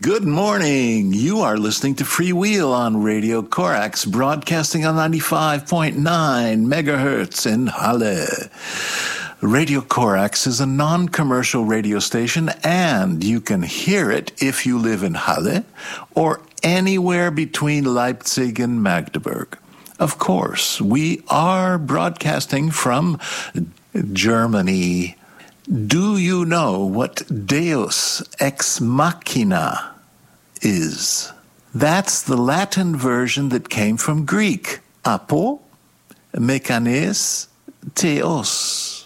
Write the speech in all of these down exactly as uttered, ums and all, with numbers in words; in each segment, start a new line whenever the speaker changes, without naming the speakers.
Good morning. You are listening to Freewheel on Radio Corax, broadcasting on ninety-five point nine megahertz in Halle. Radio Corax is a non-commercial radio station, and you can hear it if you live in Halle or anywhere between Leipzig and Magdeburg. Of course, we are broadcasting from Germany. Do you know what Deus ex machina is? That's the Latin version that came from Greek. Apo, mechanis, theos.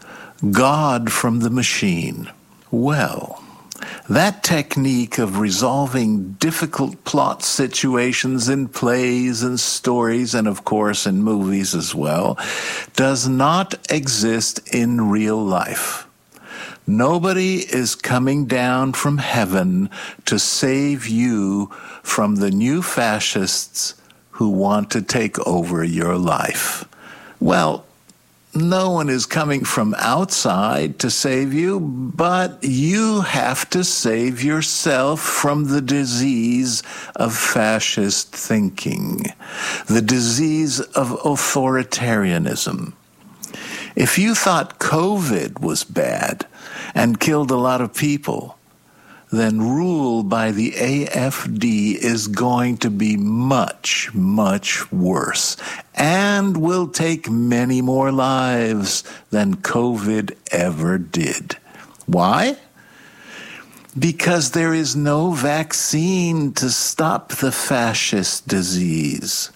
God from the machine. Well, that technique of resolving difficult plot situations in plays and stories, and of course in movies as well, does not exist in real life. Nobody is coming down from heaven to save you from the new fascists who want to take over your life. Well, no one is coming from outside to save you, but you have to save yourself from the disease of fascist thinking, the disease of authoritarianism. If you thought COVID was bad and killed a lot of people, then rule by the A F D is going to be much, much worse and will take many more lives than COVID ever did. Why? Because there is no vaccine to stop the fascist disease.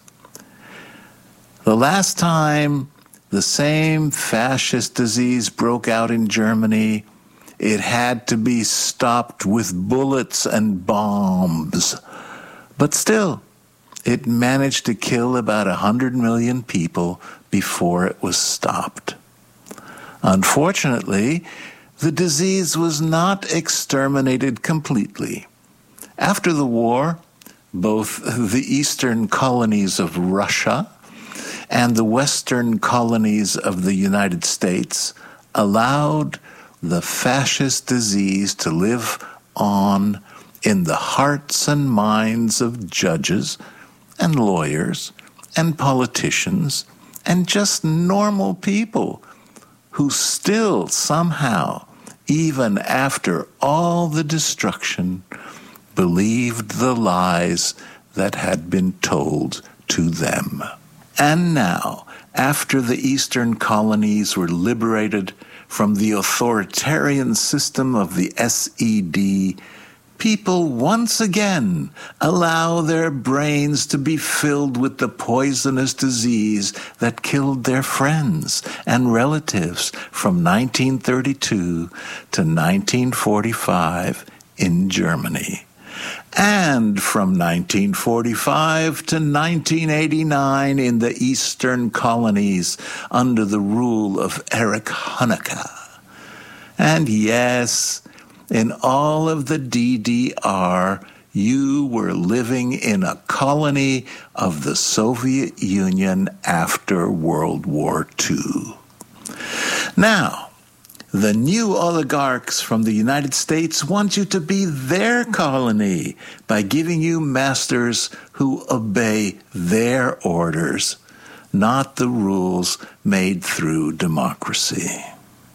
The last time the same fascist disease broke out in Germany, it had to be stopped with bullets and bombs. But still, it managed to kill about one hundred million people before it was stopped. Unfortunately, the disease was not exterminated completely. After the war, both the eastern colonies of Russia and the western colonies of the United States allowed the fascist disease to live on in the hearts and minds of judges and lawyers and politicians and just normal people who still somehow, even after all the destruction, believed the lies that had been told to them. And now, after the eastern colonies were liberated from the authoritarian system of the S E D, people once again allow their brains to be filled with the poisonous disease that killed their friends and relatives from nineteen thirty-two to nineteen forty-five in Germany. And from nineteen forty-five to nineteen eighty-nine in the eastern colonies under the rule of Erich Honecker. And yes, in all of the D D R, you were living in a colony of the Soviet Union after World War Two. Now, the new oligarchs from the United States want you to be their colony by giving you masters who obey their orders, not the rules made through democracy.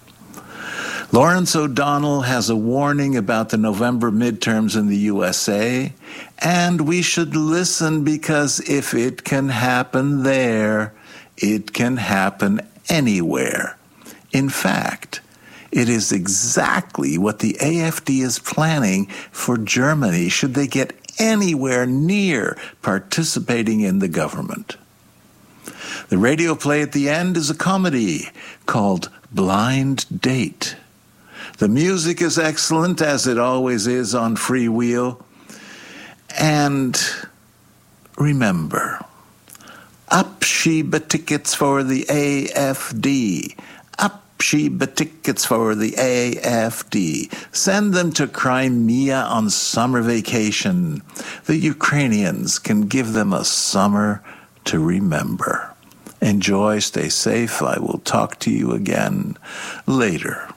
Lawrence O'Donnell has a warning about the November midterms in the U S A, and we should listen because if it can happen there, it can happen anywhere. In fact, it is exactly what the A F D is planning for Germany should they get anywhere near participating in the government. The radio play at the end is a comedy called Blind Date. The music is excellent, as it always is on Freewheel. And remember, Abschiebe tickets for the A F D. Abschiebe tickets for the A F D. Send them to Crimea on summer vacation. The Ukrainians can give them a summer to remember. Enjoy, stay safe. I will talk to you again later.